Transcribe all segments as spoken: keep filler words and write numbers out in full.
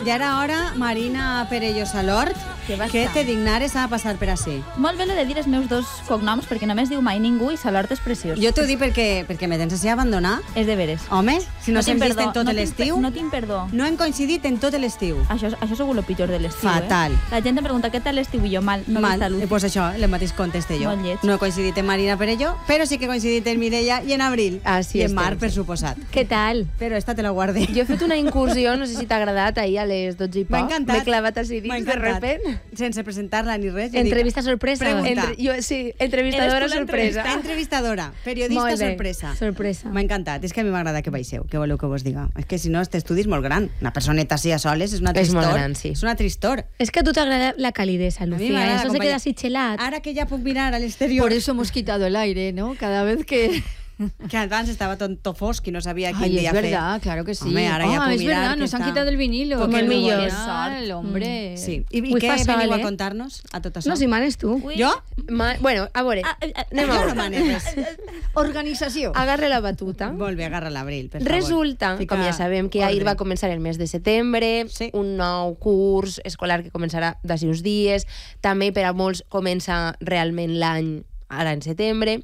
I ara, ara, Marina Perello Salort, que te dignares a passar per ací. Molt bé de dir els meus dos cognoms, perquè només diu mai ningú i Salort és preciós. Jo t'ho dic perquè, perquè me tens així a abandonar. És de veres. Home, si no, no s'hem vist en tot no l'estiu... No tinc perdó. No hem coincidit en tot l'estiu. Això, això segur el pitjor de l'estiu, Fatal. Eh? La gent em pregunta què tal l'estiu i jo mal, no mal. he vist Pues això, el mateix conteste jo. Molt lleig. No he coincidit en Marina Perello, però sí que he coincidit en Mireia i en Abril. Així I en estem. Marc, per suposat. Què tal? Però esta te la guardé. Jo he fet una incursió, no sé si t'ha agradat, ahir a les dotze i poc. M'ha encantat. M'he clavat així dins, de repent. Sense presentar-la ni res. Entrevista sorpresa. Pregunta. Entre, jo, sí, entrevistadora sorpresa. Esta entrevistadora, periodista Molt bé. sorpresa. Sorpresa. M'ha encantat. És que a mi m'agrada que baixeu. Què voleu que vos diga? És que si no, este estudi és molt gran. Una personeta així a soles és una És tristor. molt gran, sí. És una tristor. Es que a tu t'agrada la calidesa, A mi Lucía. m'agrada Eso se acompanyar. queda así chelat. Ara que ja puc mirar a l'exterior. Por eso hemos quitado el aire, ¿no? Cada vez que... Que abans estava tonto fosc i no sabia quin Ay, dia es fer. verdad, claro que sí. Home, ara ja ah, puc es mirar verdad, que nos han està- quitado el vinilo. Porque Qué el millor. millor. Sal, hombre. Sí. I, i Muy què fasol, veniu eh? a contar-nos a tot això? No, si manes tu. Ui. Jo? Ma, bueno, a veure, Ah, ah, anem a Jo no veure. mane res. Organizació. Agarre la batuta. Molt bé, agarra l'Abril, per favor. Resulta, Fica com ja sabem, que ahir ordre. va començar el mes de setembre, Sí. un nou curs escolar que començarà d'ací uns dies, també per a molts comença realment l'any ara en setembre,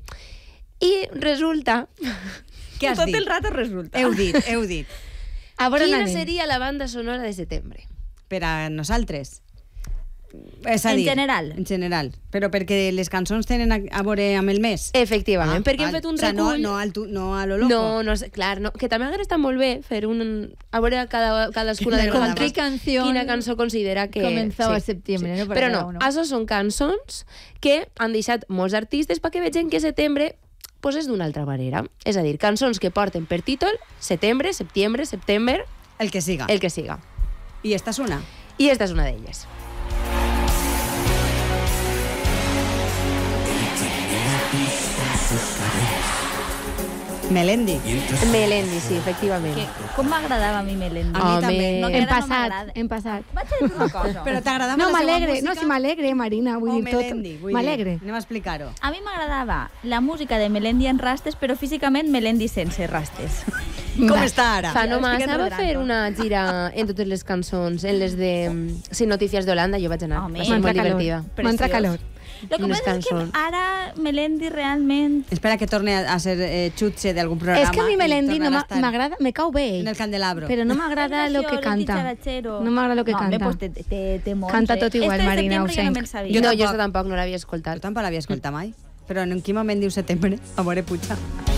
i resulta... Què has Tot dit? el rato resulta. Heu dit, heu dit. A veure on Quina anem. seria la banda sonora de setembre? Per a nosaltres. És a En dir, general. En general. Però perquè les cançons tenen a, a veure amb el mes. Efectivament, perquè hem val. fet un o sea, recull... No, no, al tu, no a lo loco. No, no sé, clar, no, que també hauria estat molt bé fer un... A veure cada, cadascuna de Con nosaltres qué canción quina cançó considera que... comenzaba septiembre, ¿no? Para Però cada no, uno. això són cançons que han deixat molts artistes perquè vegin que setembre pues, és d'una altra manera. És a dir, cançons que porten per títol setembre, septiembre, septembre, El que siga. el que siga. I esta és una. I esta és una d'elles. Melendi. Melendi, sí, efectivament. Que, com m'agradava a mi Melendi. A mi Home. també. No, que Hem ara no passat, m'agrada. hem passat. Vaig a dir una cosa. Però t'agradava No, la seva m'alegre. música? No, si m'alegre, Marina. Vull O dir tot. Melendi? Vull dir, M'alegre. Anem a explicar-ho. A mi m'agradava la música de Melendi en rastes, però físicament Melendi sense rastes. Com està ara? Fa no Ja estic massa va enredrant fer tot. una gira en totes les cançons, en les de mm, Sin Notícies d'Holanda, jo vaig anar. Home, Va ser M'entra molt calor. divertida. M'entra Preciós. calor. Lo que Unes passa és que cançons. ara Melendi realment... Espera que torne a a ser eh, xutxe d'algun programa. És que a mi i Melendi no tornarà a m'a- estar m'agrada, me cau bé En ell. el candelabro. Però no m'agrada lo que canta. No m'agrada lo que no, canta. Home, pues te, te, te mons, Canta eh? tot igual, este de Marina, ho setembre jo no sé. me'l sabia. Jo no, tampoc. jo això tampoc no l'havia Jo escoltat. tampoc l'havia escoltat mai. Però en quin moment diu setembre? A veure, puja.